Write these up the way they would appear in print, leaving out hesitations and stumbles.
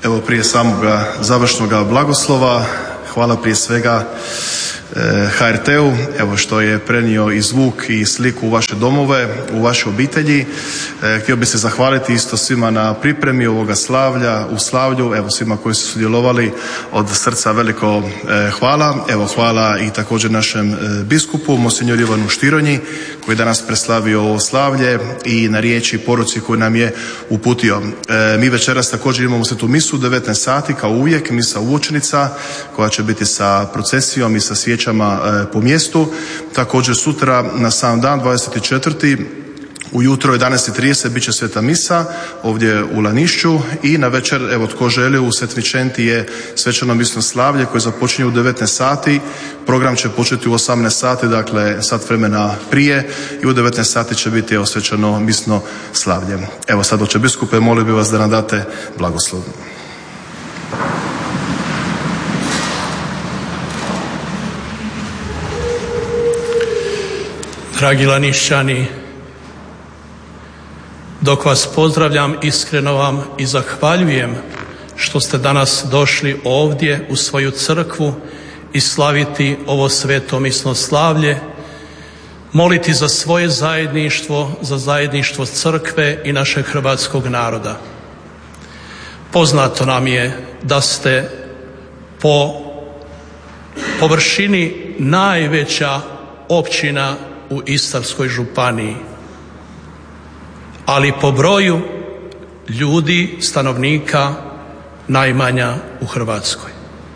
Evo prije samoga završnog blagoslova, hvala prije svega HRT-u, evo što je prenio i zvuk i sliku u vaše domove, u vaše obitelji. Htio bih se zahvaliti isto svima na pripremi ovoga slavlja, u slavlju, evo svima koji su sudjelovali, od srca veliko hvala. Evo hvala i također našem biskupu, monsinjoru Ivanu Štironji, koji je danas preslavio ovo slavlje i na riječi i poruci koju nam je uputio. Mi večeras također imamo svetu misu u 19 sati, kao uvijek, misa uočenica, koja će biti sa procesijom i sa svijećama po mjestu. Također sutra na sam dan 24. ujutro 11:30 bit će sveta misa ovdje u Lanišću i na večer, evo tko želi, u Svetvičenti je svečano misno slavlje koje započinje u 19 sati. Program će početi u 18 sati, dakle sat vremena prije, i u 19 sati će biti svečano misno slavlje. Evo sad, oče biskupe, molio bih vas da nam date blagoslov. Dragi Lanišćani, dok vas pozdravljam, iskreno vam i zahvaljujem što ste danas došli ovdje u svoju crkvu i slaviti ovo sveto misno slavlje, moliti za svoje zajedništvo, za zajedništvo crkve i našeg hrvatskog naroda. Poznato nam je da ste po površini najveća općina u Istarskoj županiji, ali po broju ljudi, stanovnika, najmanja u Hrvatskoj.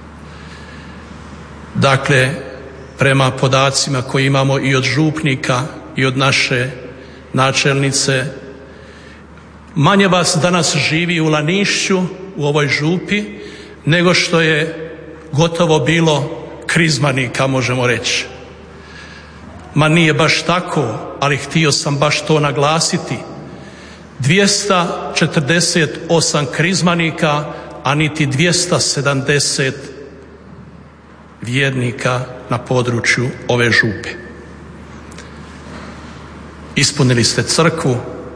Dakle, prema podacima koje imamo i od župnika i od naše načelnice, manje vas danas živi u Lanišću, u ovoj župi, nego što je gotovo bilo krizmanika, možemo reći. Ma nije baš tako, ali htio sam baš to naglasiti. 248 krizmanika, a niti 270 vjernika na području ove župe. Ispunili ste crkvu,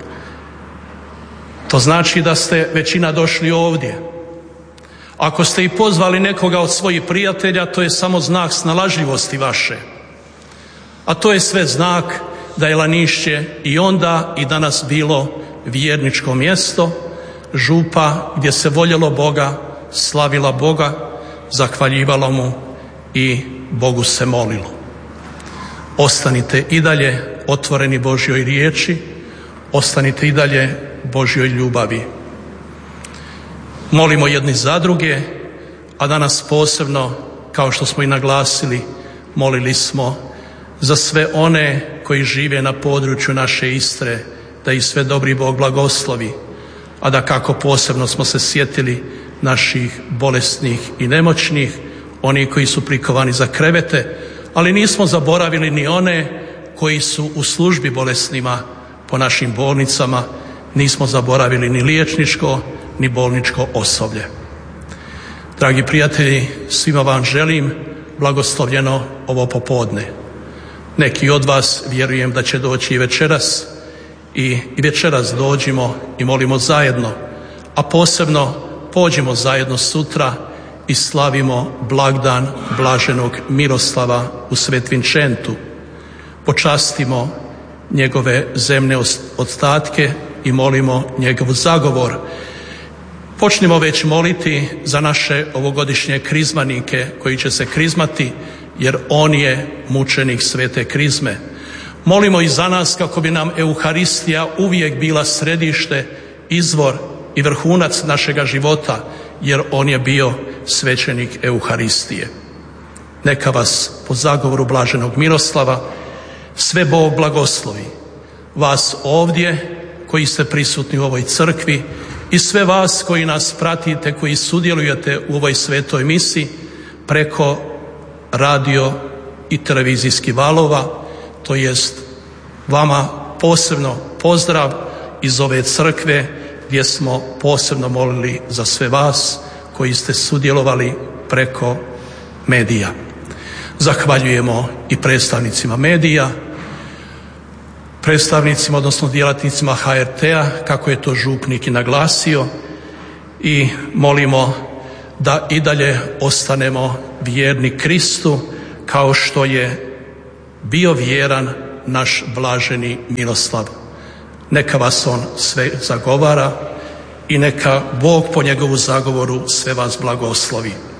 to znači da ste većina došli ovdje. Ako ste i pozvali nekoga od svojih prijatelja, to je samo znak snalažljivosti vaše. A to je sve znak da je Lanišće i onda i danas bilo vjerničko mjesto, župa gdje se voljelo Boga, slavilo Boga, zahvaljivalo mu i Bogu se molilo. Ostanite i dalje otvoreni Božjoj riječi, ostanite i dalje Božjoj ljubavi. Molimo jedni za druge, a danas posebno, kao što smo i naglasili, molili smo za sve one koji žive na području naše Istre, da ih sve dobri Bog blagoslovi, a da kako posebno smo se sjetili naših bolesnih i nemoćnih, oni koji su prikovani za krevete, ali nismo zaboravili ni one koji su u službi bolesnima po našim bolnicama, nismo zaboravili ni liječničko ni bolničko osoblje. Dragi prijatelji, svima vam želim blagoslovljeno ovo popodne. Neki od vas vjerujem da će doći i večeras, i večeras dođimo i molimo zajedno, a posebno pođimo zajedno sutra i slavimo blagdan blaženog Miroslava u Svetvinčentu. Počastimo njegove zemne ostatke i molimo njegov zagovor. Počnimo već moliti za naše ovogodišnje krizmanike koji će se krizmati, jer on je mučenik svete krizme. Molimo i za nas kako bi nam Euharistija uvijek bila središte, izvor i vrhunac našega života, jer on je bio svećenik Euharistije. Neka vas po zagovoru blaženog Miroslava sve Bog blagoslovi. Vas ovdje koji ste prisutni u ovoj crkvi i sve vas koji nas pratite, koji sudjelujete u ovoj svetoj misi preko radio i televizijskih valova, to jest vama posebno pozdrav iz ove crkve gdje smo posebno molili za sve vas koji ste sudjelovali preko medija. Zahvaljujemo i predstavnicima medija, predstavnicima, odnosno djelatnicima HRT-a, kako je to župnik i naglasio, i molimo da i dalje ostanemo vjerni Kristu kao što je bio vjeran naš blaženi Miroslav. Neka vas on sve zagovara i neka Bog po njegovu zagovoru sve vas blagoslovi.